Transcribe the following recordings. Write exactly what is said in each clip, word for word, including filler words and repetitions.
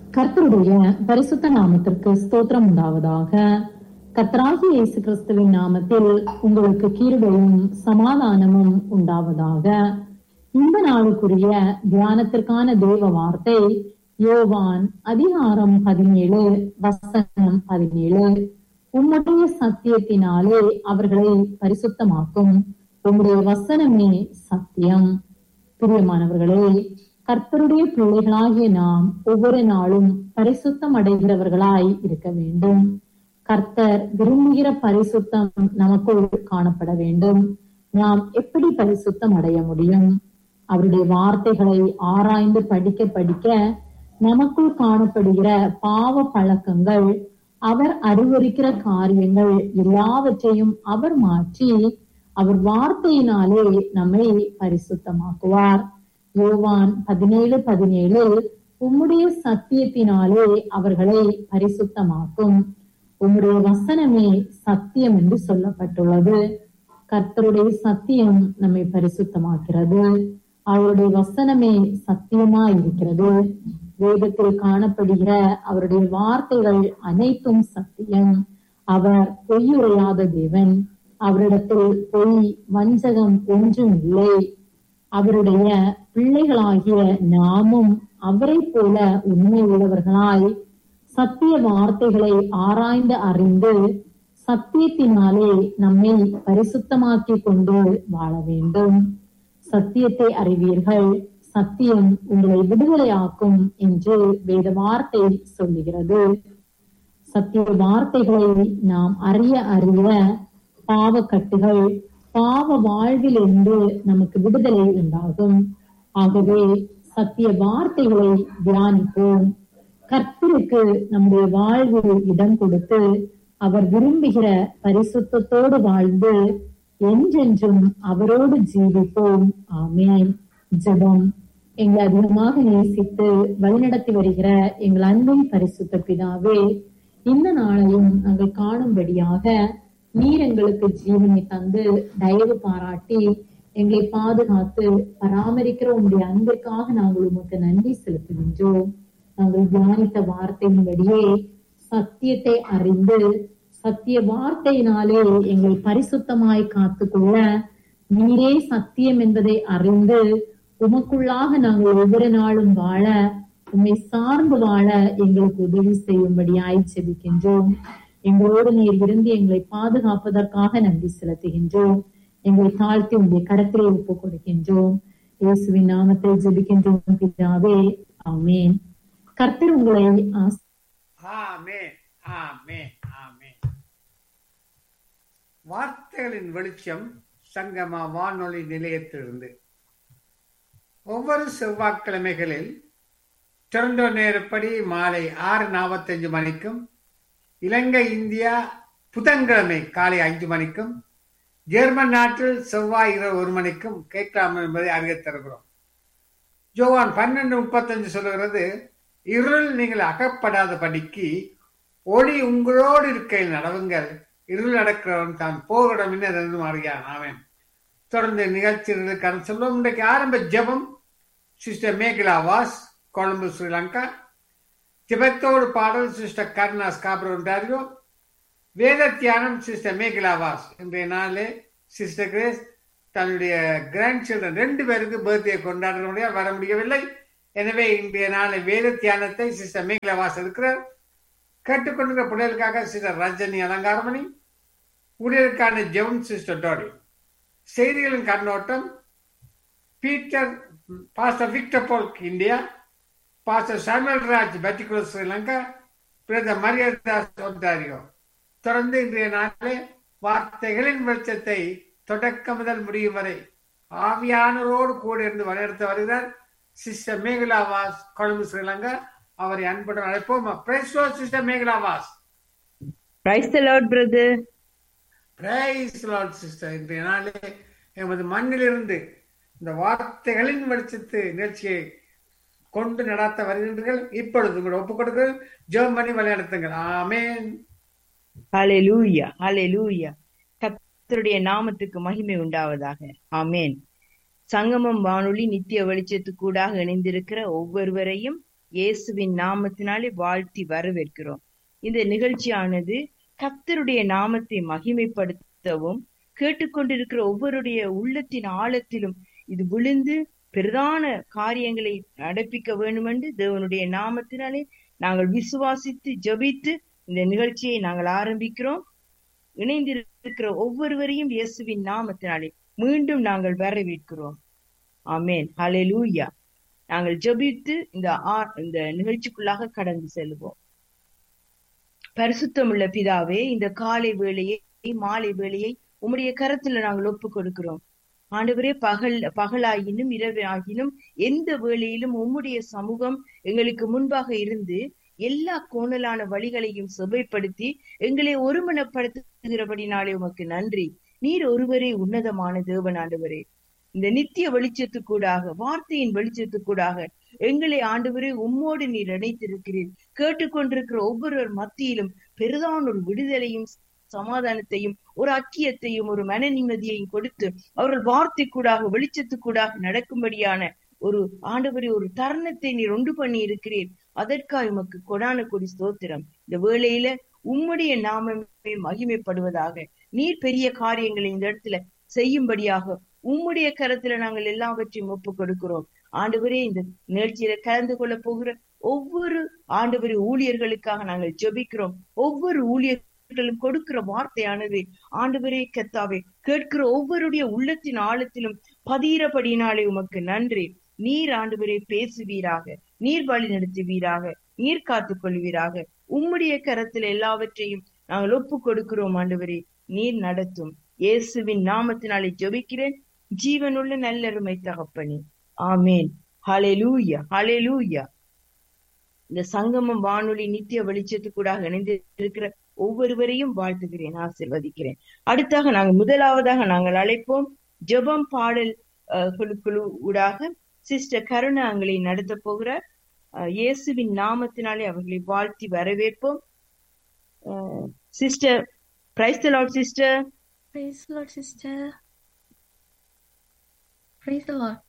கர்த்தருடைய பரிசுத்த நாமத்திற்கு ஸ்தோத்திரம் உண்டாவதாக. கர்த்தராகிய இயேசு கிறிஸ்துவின் நாமத்தில் உங்களுக்கு கிருபையும் சமாதானமும் உண்டாவதாக. இந்த நாளுக்குரிய தியானத்திற்கான தேவ வார்த்தை யோவான் அதிகாரம் பதினேழு வசனம் பதினேழு. உம்முடைய சத்தியத்தினாலே அவர்களை பரிசுத்தமாக்கும், உம்முடைய வசனமே சத்தியம். பிரியமானவர்களே, கர்த்தருடைய பிள்ளைகளாகிய நாம் ஒவ்வொரு நாளும் பரிசுத்தம் அடைகிறவர்களாய் இருக்க வேண்டும். கர்த்தர் விரும்புகிற பரிசுத்தம் நமக்குள் காணப்பட வேண்டும். நாம் எப்படி பரிசுத்தம் அடைய முடியும்? அவருடைய வார்த்தைகளை ஆராய்ந்து படிக்க படிக்க நமக்குள் காணப்படுகிற பாவ பழக்கங்கள், அவர் அறிவுறுக்கிற காரியங்கள் எல்லாவற்றையும் அவர் மாற்றி அவர் வார்த்தையினாலே நம்மை பரிசுத்தமாக்குவார். யோவான் பதினேழு பதினேழு, உம்முடைய சத்தியத்தினாலே அவர்களை பரிசுத்தமாக்கும், உம்முடைய வசனமே சத்தியம் என்று சொல்லப்பட்டுள்ளது. கர்த்தருடைய சத்தியம் நம்மை பரிசுத்தமாக்கிறது. அவருடைய வசனமே சத்தியமா இருக்கிறது. வேதத்தில் காணப்படுகிற அவருடைய வார்த்தைகள் அனைத்தும் சத்தியம். அவர் பொய்யுரையாத தேவன். அவரிடத்தில் பொய் வஞ்சகம் ஒன்றும் இல்லை. அவருடைய பிள்ளைகளாகிய நாமும் அவரை போல உண்மை உள்ளவர்களாய் சத்திய வார்த்தைகளை ஆராய்ந்து அறிந்து சத்தியத்தினாலே நம்மை பரிசுத்தமாக்கி கொண்டு வாழ வேண்டும். சத்தியத்தை அறிவீர்கள், சத்தியம் உங்களை விடுதலையாக்கும் என்று வேத வார்த்தை சொல்லுகிறது. சத்திய வார்த்தைகளை நாம் அறிய அறிய பாவக்கட்டுகள், பாவ வாழ்வில் இருந்து நமக்கு விடுதலை உண்டாகும். ஆகவே சத்திய வார்த்தைகளை தியானிப்போம். கர்த்தருக்கு நம்முடைய வாழ்வில் இடம் கொடுத்து அவர் விரும்புகிற பரிசுத்தத்தோடு வாழ்ந்து என்றென்றும் அவரோடு ஜீவிப்போம். ஆமேன். ஜெபம். எங்களை அதிகமாக நேசித்து வழிநடத்தி வருகிற எங்கள் அன்பின் பரிசுத்த பிதாவே, இந்த நாளையும் நாங்கள் காணும்படியாக நீர் எங்களுக்கு ஜீவனை தந்து தயவு பாராட்டி எங்களை பாதுகாத்து பராமரிக்கிற உங்களுடைய அன்பிற்காக நாங்கள் உமக்கு நன்றி செலுத்துகின்றோம். நாங்கள் தியானித்த வார்த்தையின்படியே சத்தியத்தை அறிந்து சத்திய வார்த்தையினாலே எங்களை பரிசுத்தமாய் காத்துக்கொள்ள நீரே சத்தியம் என்பதை அறிந்து உமக்குள்ளாக நாங்கள் ஒவ்வொரு நாளும் வாழ, உம்மை சார்ந்து வாழ எங்களுக்கு உதவி செய்யும்படியாய் செபிக்கின்றோம். எங்களோடு நீர் விரும்பி எங்களை பாதுகாப்பதற்காக நன்றி செலுத்துகின்றோம். எங்களை தாழ்த்தி உங்களுடைய கரத்திலே ஒப்பு கொடுக்கின்றோம். இயேசுவின் நாமத்தை ஜெபிக்கின்றோம் பிதாவே, ஆமென். கர்த்தர் உங்களை ஆமென், ஆமென், ஆமென். வார்த்தைகளின் வெளிச்சம் சங்கமா வானொலி நிலையத்திலிருந்து ஒவ்வொரு செவ்வாய்க்கிழமைகளில் டொரண்டோ நேரப்படி மாலை ஆறு நாற்பத்தி அஞ்சு மணிக்கும், இலங்கை இந்தியா புதன்கிழமை காலை அஞ்சு மணிக்கும், ஜெர்மன் நாட்டில் செவ்வாய் இரவு ஒரு மணிக்கும் கேட்கலாம் என்பதை அறிவித்து தருகிறோம். யோவான் பன்னெண்டு முப்பத்தஞ்சு சொல்லுகிறது, இருள் நீங்கள் அகப்படாத படிக்கு ஒளி உங்களோடு இருக்கையில் நடவுங்கள், இருள் நடக்கிறவன் தான் போகிடம் என்று அறியான். ஆமென். தொடர்ந்து நிகழ்ச்சிகளுக்கான சொல்லுவோம். இன்றைக்கு ஆரம்ப ஜெபம் சிஸ்டர் மேகலா வாஸ், கொழும்பு, ஸ்ரீலங்கா. ஜெபத்தோடு பாடல் சிஸ்டர் கருணா ஸ்காப்ரோ ஒன்றாரியோ. வேத தியானம் சிஸ்டர் மேகலா வாஸ். இன்றைய நாளே சிஸ்டர் கிரேஸ் தன்னுடைய கிராண்ட் சில்ட்ரன் ரெண்டு பேருக்கு பர்த்டே கொண்டாட முடியாது, வர முடியவில்லை. எனவே இன்றைய நாளை வேத தியானத்தை சிஸ்டர் மேகலா வாஸ் இருக்கிறார். கேட்டுக்கொண்டிருக்கிற பிள்ளைகளுக்காக சிஸ்டர் ரஜினி அலங்காரமணி. ஊழியருக்கான ஜெபம் சிஸ்டர் டோடி. செய்திகளின் கண்ணோட்டம் Peter pastor Victor Polk India, pastor Samuel Raj particular Sri Lanka, brother Mariyadas Ontario. தொடர்ந்து இன்றைய நாளே வார்த்தைகளின் வெளிச்சத்தை தொடக்க முதல் முடியும் வரை ஆவியானோரோடு கூட இருந்து வழிநடத்த வருகிறார் சிஸ்டர் மேகலா வாஸ், கொழும்பு, ஸ்ரீலங்கா. அவரை அன்புடன் அழைப்போம். Praise the Lord sister Megala was. Praise the Lord brother. Praise the Lord sister. இன்றைய நாளே எமது மண்ணிலிருந்து இந்த வார்த்தைகளின் வெளிச்சத்து நிகழ்ச்சியை கொண்டு நடாத்த வருகின்றீர்கள். இப்பொழுது உங்களை ஒப்புக் கொடுங்கள். ஜெபம் பண்ணி வழிநடத்துங்கள். ஆமென். ஹல்லேலூயா, ஹல்லேலூயா. கர்த்தருடைய நாமத்துக்கு மகிமை உண்டாவதாக. ஆமென். சங்கமம் வானொலி நித்திய வெளிச்சத்துக்கூடாக இணைந்திருக்கிற ஒவ்வொருவரையும் இயேசுவின் நாமத்தினாலே வாழ்த்தி வரவேற்கிறோம். இந்த நிகழ்ச்சியானது கர்த்தருடைய நாமத்தை மகிமைப்படுத்தவும், கேட்டுக்கொண்டிருக்கிற ஒவ்வொருடைய உள்ளத்தின் ஆழத்திலும் இது விழுந்து பிரதான காரியங்களை நடப்பிக்க வேண்டும் என்று தேவனுடைய நாமத்தினாலே நாங்கள் விசுவாசித்து ஜெபித்து இந்த நிகழ்ச்சியை நாங்கள் ஆரம்பிக்கிறோம். இணைந்திருக்கிற ஒவ்வொருவரையும் இயேசுவின் நாமத்தினாலே மீண்டும் நாங்கள் வரவேற்கிறோம். ஆமென், ஹல்லேலூயா. நாங்கள் ஜெபித்து இந்த இந்த நிகழ்ச்சிக்குள்ளாக கடந்து செல்வோம். பரிசுத்தமுள்ள பிதாவே, இந்த காலை வேளையை மாலை வேளையை உம்முடைய கரத்துல நாங்கள் ஒப்பு கொடுக்கிறோம். ஆண்டவரே, பகல் பகலாயினும் இரவு ஆகினும் எந்த வேளையிலும் உம்முடைய சமூகம் எங்களுக்கு முன்பாக இருந்து எல்லா கோணலான வழிகளையும் செவ்வைப்படுத்தி எங்களை ஒருமனப்படுத்துகிறபடினாலே உமக்கு நன்றி. நீர் ஒருவரே உன்னதமான தேவன். ஆண்டவரே, இந்த நித்திய வெளிச்சத்துக்கூடாக, வார்த்தையின் வெளிச்சத்துக்கூடாக எங்களை ஆண்டவரே உம்மோடு நீர் இணைத்திருக்கிறீர். கேட்டுக்கொண்டிருக்கிற ஒவ்வொருவர் மத்தியிலும் பெரிதான ஒரு விடுதலையும் சமாதானத்தையும் ஒரு ஐக்கியத்தையும் ஒரு மன நிம்மதியையும் கொடுத்து அவர்கள் வார்த்தைக்கூடாக வெளிச்சத்துக்கூடாக நடக்கும்படியான ஒரு ஆண்டவரே ஒரு தருணத்தை நீர் உண்டு பண்ணி இருக்கிறீர். அதற்காக உமக்கு கொடான கொடி ஸ்தோத்திரம். இந்த வேளையில உம்முடைய நாமமே மகிமைப்படுவதாக. நீர் பெரிய காரியங்களை இந்த இடத்துல செய்யும்படியாக உம்முடைய கரத்துல நாங்கள் எல்லாவற்றையும் ஒப்பு கொடுக்கிறோம். ஆண்டவரே, இந்த நிகழ்ச்சியில கலந்து கொள்ள போகிற ஒவ்வொரு ஆண்டவரே ஊழியர்களுக்காக நாங்கள் ஜெபிக்கிறோம். ஒவ்வொரு ஊழியர்களும் கொடுக்கிற வார்த்தையானது ஆண்டவரே கர்த்தாவே கேட்கிற ஒவ்வொருடைய உள்ளத்தின் ஆழத்திலும் பதிகிறபடினாலே உமக்கு நன்றி. நீர் ஆண்டவரே பேசுவீராக, நீர் வழி நடத்துவீராக, நீர் காத்துக் கொள்வீராக. உம்முடைய கரத்துல எல்லாவற்றையும் நாங்கள் ஒப்பு கொடுக்கிறோம். ஆண்டவரே, நீர் நடத்தும். இயேசுவின் நாமத்தினாலே ஜெபிக்கிறேன் ஜீவனுள்ள நல்லருமை தகப்பனே, ஆமேன். ஹல்லேலூயா, ஹல்லேலூயா. இந்த சங்கமம் வானொலி நித்திய வெளிச்சத்துக்கூடாக இணைந்து இருக்கிற ஒவ்வொருவரையும் வாழ்த்துகிறேன், ஆசீர்வதிக்கிறேன். அடுத்தாக நாங்கள் முதலாவதாக நாங்கள் அழைப்போம் ஜெபம் பாடல் குழு ஊடாக சிஸ்டர் கருணா அங்களை நடத்த போகிறார். இயேசுவின் நாமத்தினாலே அவர்களை வாழ்த்தி வரவேற்போம். Sister, praise the Lord sister. Praise the Lord, sister. Praise the Lord.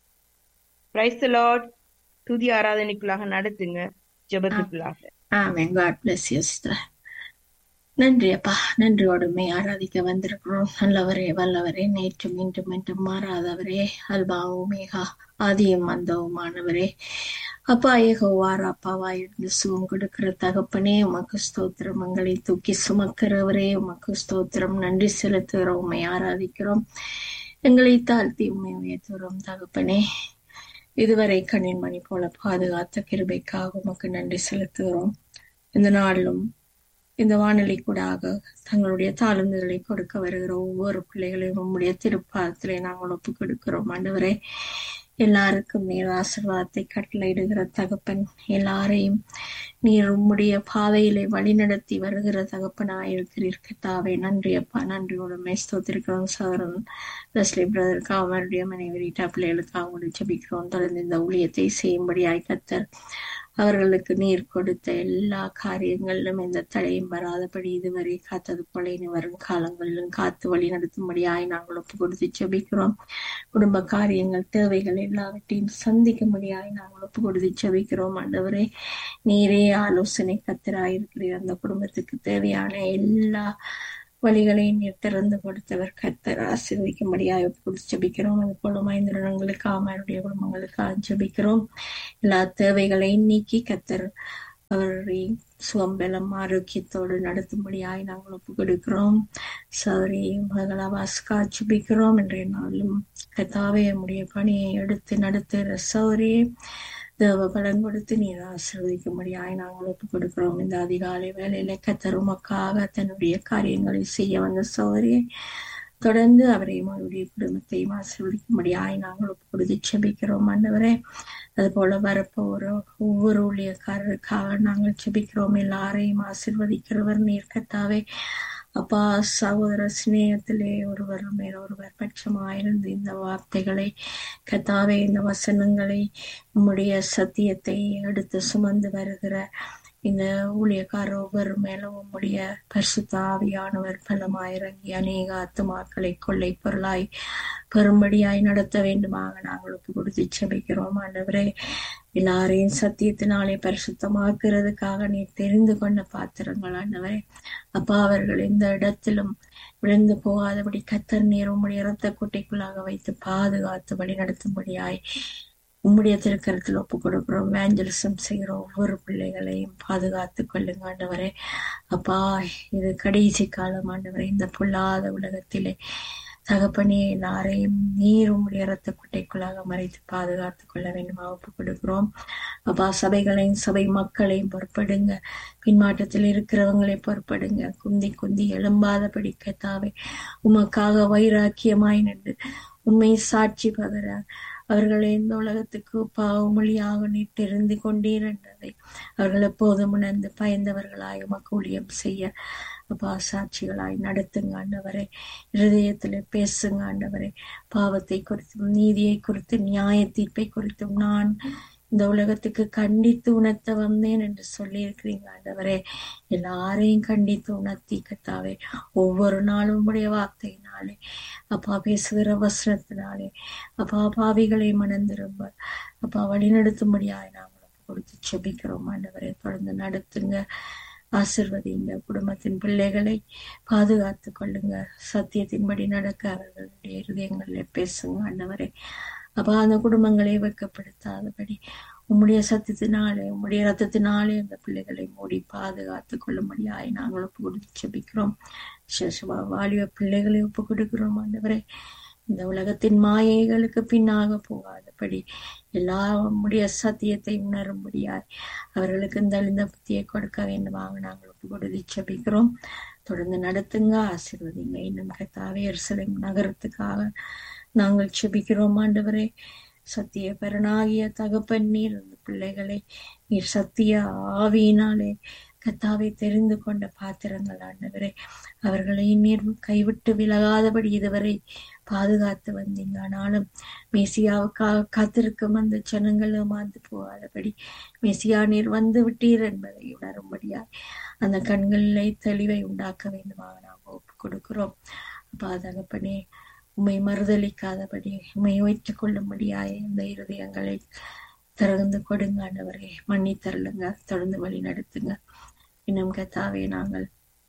Praise the Lord. துதி ஆராதனைக்குள்ளாக நடத்துங்க, ஜெபத்துக்குள்ளாக. Amen. God bless you, sister. நன்றி அப்பா, நன்றியோடுமே ஆராதிக்க வந்திருக்கிறோம். நல்லவரே, வல்லவரே, நேற்றும் இன்றும் என்றும் மாறாதவரே, அல்பாவும் மேகா ஆதியும் அந்தவுமானவரே, அப்பா ஏகோவார் அப்பாவா இருந்து சுகம் கொடுக்கிற தகப்பனே, உமக்கு ஸ்தோத்திரம். மங்களை தூக்கி சுமக்கிறவரே, உமக்கு ஸ்தோத்திரம். நன்றி செலுத்துகிறோம், உண்மை ஆராதிக்கிறோம். எங்களை தாழ்த்தி உண்மை உயர்த்துகிறோம் தகப்பனே. இதுவரை கண்ணின் மணி போல பாதுகாத்த கிருபைக்காக உமக்கு நன்றி செலுத்துகிறோம். இந்த நாளிலும் இந்த வானொலி கூடாக தங்களுடைய தாழ்ந்துகளை கொடுக்க வருகிற ஒவ்வொரு பிள்ளைகளையும் உம்முடைய திருப்பாதத்திலே நாங்கள் ஒப்பு கொடுக்கிறோம். ஆண்டவரே, எல்லாருக்கும் நீர் ஆசீர்வாதத்தை கட்டளையிடுகிற தகப்பன், எல்லாரையும் நீர் உம்முடைய பாதையிலே வழி நடத்தி வருகிற தகப்பனாயிருக்கிறீர் கர்த்தாவே. நன்றி அப்பா, நன்றியோடு ஸ்தோத்திரிக்கிறோம். சகோதரன் லெஸ்லி பிரதருக்காக, அவருடைய மனைவி ரீட்டா பிள்ளைகளுக்காக ஜெபிக்கிறோம். தொடர்ந்து இந்த ஊழியத்தை செய்யும்படியாய் கர்த்தர் அவர்களுக்கு நீர் கொடுத்த எல்லா காரியங்களிலும் எந்த தடையும் வராதபடி இதுவரை காத்தது போல இனி வரும் காலங்களிலும் காத்து வழி நடத்தும்படியாய் நாங்கள் ஒப்பு கொடுத்து ஜெபிக்கிறோம். குடும்ப காரியங்கள், தேவைகள் எல்லாவற்றையும் சந்திக்கும்படியாய் நாங்கள் ஒப்பு கொடுத்து ஜெபிக்கிறோம். ஆண்டவரே, நீரே ஆலோசனை கர்த்தராயிருக்கிறீர். அந்த குடும்பத்துக்கு தேவையான எல்லா வழிகளையும் நீர் திறந்து கொடுத்தவர் கர்த்தர். ஆசீர்வதிக்கும்படியாய் ஒப்பு கொடுத்து ஜெபிக்கிறோம். அது போல மைந்தர்களுக்காக, அவருடைய குடும்பங்களுக்காக ஜெபிக்கிறோம். எல்லா தேவைகளையும் நீக்கி கர்த்தர் அவரை சுவம்பலம் ஆரோக்கியத்தோடு நடத்தும்படியாய் நாங்கள் ஒப்பு கொடுக்கிறோம். சௌரி மகளாவாஸ்கா ஜெபிக்கிறோம். இன்றைய நாளும் கர்த்தாவே நம்முடைய பணியை எடுத்து நடத்துகிற சௌரி தேவ பலன் கொடுத்து நீர் ஆசீர்வதிக்கும்படியாய் நாங்கள் ஒப்பு கொடுக்கிறோம். இந்த அதிகாலை வேலையில கர்த்தர் உமக்காக தன்னுடைய காரியங்களை செய்ய வந்த சௌரியை தொடர்ந்து அவரையும் அவருடைய குடும்பத்தையும் ஆசீர்வதிக்கும்படியாய் நாங்கள் ஒப்பு கொடுத்து ஜெபிக்கிறோம். ஆண்டவரே, அது போல வரப்போற ஒவ்வொரு ஊழியக்காரருக்காக நாங்கள் ஜெபிக்கிறோம். எல்லாரையும் ஆசீர்வதிக்கிறவர் நீர் கர்த்தாவே. அப்பா, சகோதர சிநேகத்திலே ஒருவர் மேல ஒருவர் பட்சமாயிருந்து இந்த வார்த்தைகளை கர்த்தாவே, இந்த வசனங்களை உம்முடைய சத்தியத்தை எடுத்து சுமந்து வருகிற இந்த ஊழியக்காரர் ஒவ்வொரு மேலும் உம்முடைய பரிசுத்த ஆவியானவர் பலமாயிறங்கி அநேக ஆத்துமாக்களை கொள்ளை பொருளாய் பெரும்படியாய் நடத்த வேண்டுமாக நாங்கள் ஒப்பு கொடுத்து செபிக்கிறோம். ஆண்டவரே, எல்லாரையும் சத்தியத்தினாலே பரிசுத்தமாக்குறதுக்காக நீ தெரிந்து கொண்ட பாத்திரங்கள் ஆண்டவரே. அப்பா, அவர்கள் எந்த இடத்திலும் விழுந்து போகாதபடி கத்தர் நீர் உம்முடைய இரத்த குட்டைக்குள்ளாக வைத்து பாதுகாத்து வழி நடத்தும்படியாய் உம்முடைய திருக்கரத்தில் ஒப்பு கொடுக்கிறோம். வேஞ்சலிசம் செய்கிற ஒவ்வொரு பிள்ளைகளையும் பாதுகாத்து கொள்ளுங்க ஆண்டவரே. அப்பா, இது கடைசி காலம் ஆண்டவரே. இந்த பொல்லாத உலகத்திலே தகப்பனே, எல்லாரையும் நீர் உம்முடைய இரத்த குட்டைக்குள்ளாக மறைத்து பாதுகாத்து கொள்ள வேண்டுமா ஒப்பு கொடுக்கிறோம். அப்பா, சபைகளையும் சபை மக்களையும் பொறுப்படுங்க. பின்மாற்றத்தில் இருக்கிறவங்களை பொறுப்படுங்க. குந்தி குந்தி எழும்பாதபடி கத்தாவே உமக்காக வைராக்கியமாய் நின்று உண்மை சாட்சி பகர அவர்களை இந்த உலகத்துக்கு பாவமொழியாக நீ தெரிந்து கொண்டீர் என்றதை அவர்கள் எப்போதும் உணர்ந்து பயந்தவர்களாய் உமக்கு ஊழியம் செய்ய அப்பா சாட்சிகளாய் நடத்துங்க ஆண்டவரே. இருதயத்துல பேசுங்க ஆண்டவரே. பாவத்தை குறித்தும் நீதியை குறித்தும் நியாய தீர்ப்பை குறித்தும் நான் இந்த உலகத்துக்கு கண்டித்து உணர்த்த வந்தேன் என்று சொல்லி இருக்கிறீங்க ஆண்டவரே. எல்லாரையும் கண்டித்து உணர்த்தி கத்தாவே ஒவ்வொரு நாளும் உடைய வார்த்தையினாலே அப்பா பேசுகிற வசனத்தினாலே அப்பா பாவிகளை மணந்திரும்ப அப்பா வழி நடத்தும்படியாய் நாங்கள் கொடுத்து செபிக்கிறோம் ஆண்டவரே. தொடர்ந்து நடத்துங்க, ஆசிர்வதிங்க. குடும்பத்தின் பிள்ளைகளை பாதுகாத்து கொள்ளுங்க. சத்தியத்தின்படி நடக்க அவர்களுடைய இருதயங்களிலே பேசுங்க ஆண்டவரே. அப்ப அந்த குடும்பங்களை வெட்கப்படுத்தாதபடி உம்முடைய சத்தியத்தினாலே உம்முடைய ரத்தத்தினாலே அந்த பிள்ளைகளை மூடி பாதுகாத்து கொள்ளும்படியாய் நாங்கள் ஒப்பு கொடுத்து செபிக்கிறோம். சேஷவா வாலிப பிள்ளைகளை ஒப்பு கொடுக்கிறோம் ஆண்டவரே. இந்த உலகத்தின் மாயைகளுக்கு பின்னாக போகாதபடி எல்லா உம்முடைய சத்தியத்தை உணரும்படியாய் அவர்களுக்கு இந்த இந்த புத்தியை கொடுக்க வேண்டுமாக நாங்கள் ஒப்பு கொடுத்து செபிக்கிறோம். தொடர்ந்து நடத்துங்க, ஆசீர்வதிங்க. இன்னும் கர்த்தாவே எருசலேம் நகரத்துக்காக நாங்கள் செபிக்கிறோம் ஆண்டவரே. சத்திய பரனாகிய தகப்பன் நீர் அந்த பிள்ளைகளை நீர் சத்திய ஆவியினாலே கர்த்தாவை தெரிந்து கொண்ட பாத்திரங்கள் ஆண்டவரே. அவர்களை நீர் கைவிட்டு விலகாதபடி இதுவரை பாதுகாத்து வந்தீங்க. ஆனாலும் மேசியாவுக்காக காத்திருக்கும் அந்த ஜனங்கள் ஏமாந்து போகாதபடி மேசியா நீர் வந்து விட்டீர் என்பதை உணரும்படியாய் அந்த கண்களிலே தெளிவை உண்டாக்க வேண்டுமாக நாங்கள் ஒப்பு கொடுக்கிறோம். அப்பா தகப்பனே, உம்மை மறுதளிக்காதபடி உம்மை வைத்துக் கொள்ளும்படியாய் இந்த இருதயங்களை திறந்து கொடுங்க ஆண்டவரே. மன்னி தரலுங்க, தொடர்ந்து வழி நடத்துங்க. இன்னும் கர்த்தாவே, நாங்கள்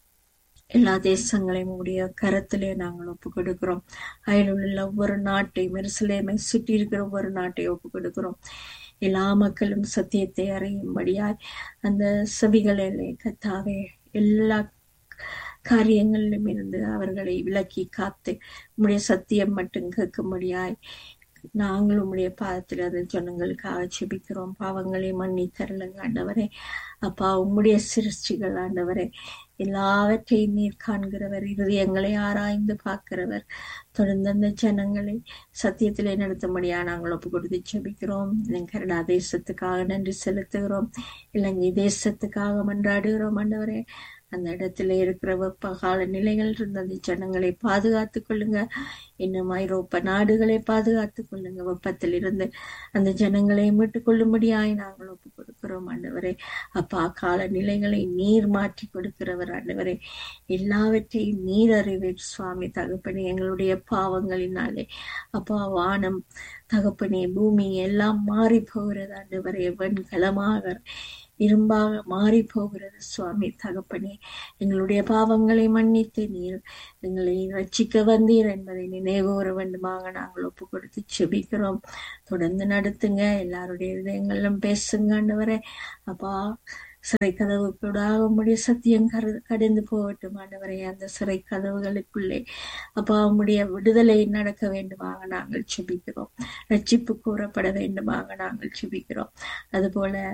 எல்லா தேசங்களையும் உடைய கரத்திலே நாங்கள் ஒப்பு கொடுக்கிறோம். அயல் உள்ள ஒவ்வொரு நாட்டையும் எருசலேமை சுற்றி இருக்கிற ஒவ்வொரு நாட்டையும் ஒப்பு கொடுக்கிறோம். எல்லா மக்களும் சத்தியத்தை அறியும்படியாய் அந்த செவிகளிலே கர்த்தாவே எல்லா காரியங்களிலும் இருந்து அவர்களை விலக்கி காத்து உம்முடைய சத்தியம் மட்டும் கேட்கும்படியாய் நாங்கள் உம்முடைய பாதத்தில் அந்த ஜனங்களுக்காக செபிக்கிறோம். பாவங்களை மன்னி தரலுங்க ஆண்டவரே. அப்பா, உம்முடைய சிருஷ்டிகள் ஆண்டவரே, எல்லாவற்றையும் நீர் காண்கிறவர், இருதயங்களை ஆராய்ந்து பார்க்கிறவர். தொடர்ந்து அந்த ஜனங்களை சத்தியத்திலே நடத்தும்படியா நாங்கள் ஒப்பு கொடுத்து செபிக்கிறோம். கனடா தேசத்துக்காக நன்றி செலுத்துகிறோம். இலங்கை தேசத்துக்காக மன்றாடுகிறோம் ஆண்டவரே. அந்த இடத்துல இருக்கிற வெப்ப கால நிலைகள் இருந்த அந்த ஜனங்களை பாதுகாத்து கொள்ளுங்க. இன்னும் ஐரோப்பா நாடுகளை பாதுகாத்து கொள்ளுங்க. வெப்பத்தில் இருந்து அந்த ஜனங்களை மீட்டுக் கொள்ளும்படியாய் நாங்கள் ஒப்பு கொடுக்கிறோம் ஆண்டவரே. அப்பா, கால நிலைகளை நீர் மாற்றி கொடுக்கிறவர் ஆண்டவரே. எல்லாவற்றையும் நீர் அறிவீர் சுவாமி தகப்பனே. எங்களுடைய பாவங்களினாலே அப்பா வானம் தகப்பனே பூமி எல்லாம் மாறி போகிறது ஆண்டவரே. வெண்கலமாக இரும்பாக மாறி போகிறது சுவாமி தகப்பனே. எங்களுடைய பாவங்களை மன்னித்து நீர் எங்களை ரட்சிக்க வந்தீர் என்பதை நினைவுற வேண்டுமாக நாங்கள் ஒப்பு கொடுத்து செபிக்கிறோம். தொடர்ந்து நடத்துங்க, எல்லாருடைய இதயங்களும் பேசுங்க ஆண்டவரே. அப்பா, சிறை கதவுக்கூடாக உம்முடைய சத்தியம் கரு கடந்து போகட்டும் ஆண்டவரே. அந்த சிறை கதவுகளுக்குள்ளே அப்பா உம்முடைய விடுதலை நடக்க வேண்டுமாக நாங்கள் செபிக்கிறோம். ரட்சிப்பு கூறப்பட வேண்டுமாக நாங்கள் செபிக்கிறோம். அதுபோல